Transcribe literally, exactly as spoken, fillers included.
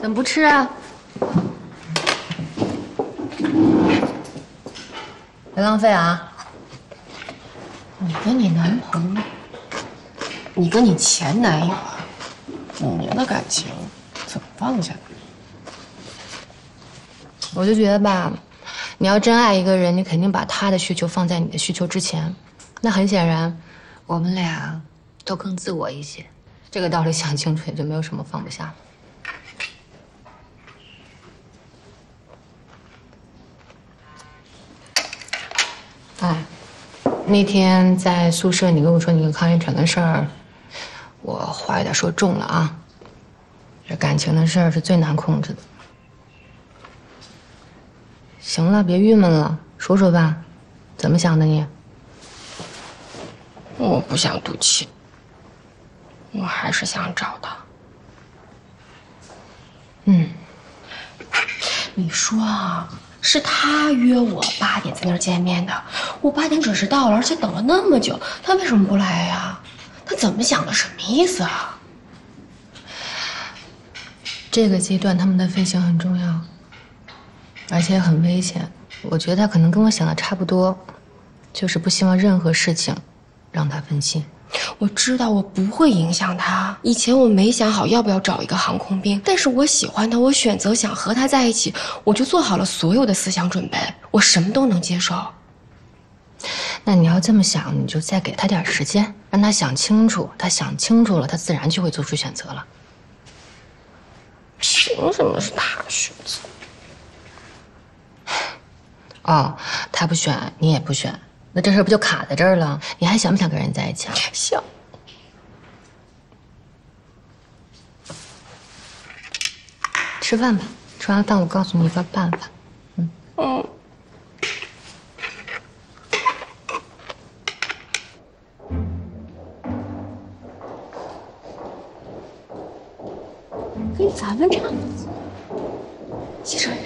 怎么不吃啊？别浪费啊！ 你跟你男朋友，你跟你前男友，五年的感情怎么放下的？ 我就觉得吧，你要真爱一个人，你肯定把他的需求放在你的需求之前。那很显然，我们俩都更自我一些。这个道理想清楚，也就没有什么放不下了。哎，那天在宿舍，你跟我说你跟康一晨的事儿，我话有点说重了啊。这感情的事儿是最难控制的。行了，别郁闷了，说说吧，怎么想的你？ 我不想赌气，我还是想找他。 嗯， 你说啊，是他约我八点在那儿见面的，我八点准时到了，而且等了那么久，他为什么不来呀？他怎么想的？什么意思啊？ 这个阶段他们的飞行很重要，而且很危险。我觉得他可能跟我想的差不多，就是不希望任何事情让他分心。 我知道我不会影响他。以前我没想好要不要找一个航空兵，但是我喜欢他，我选择想和他在一起，我就做好了所有的思想准备，我什么都能接受。 那你要这么想，你就再给他点时间，让他想清楚。他想清楚了，他自然就会做出选择了。 凭什么是他选择？ 哦，他不选，你也不选，那这事不就卡在这儿了？你还想不想跟人在一起啊？ 想。 吃饭吧，吃完饭我告诉你一个办法。嗯嗯。跟咱们差不多。其实。